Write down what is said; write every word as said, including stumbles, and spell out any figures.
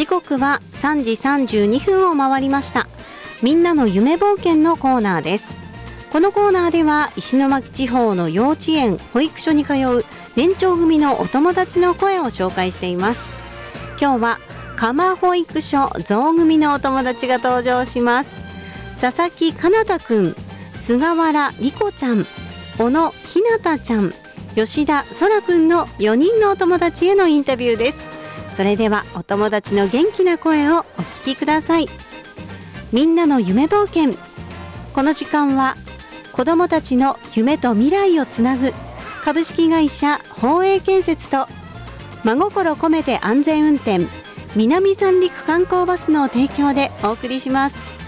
時刻はさんじさんじゅうにふんを回りました。みんなの夢冒険のコーナーです。このコーナーでは石巻地方の幼稚園保育所に通う年長組のお友達の声を紹介しています。今日は蒲保育所象組のお友達が登場します。佐々木かなたくん、菅原莉子ちゃん、小野ひなたちゃん、吉田そらくんのよにんのお友達へのインタビューです。それではお友達の元気な声をお聞きください。みんなの夢冒険。この時間は子どもたちの夢と未来をつなぐ株式会社宝永建設と真心込めて安全運転南三陸観光バスの提供でお送りします。